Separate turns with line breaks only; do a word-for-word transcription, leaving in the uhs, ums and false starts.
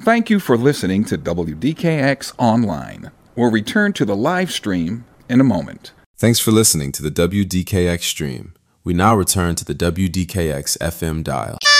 Thank you for listening to W D K X Online. We'll return to the live stream in a moment.
Thanks for listening to the W D K X stream. We now return to the W D K X F M dial.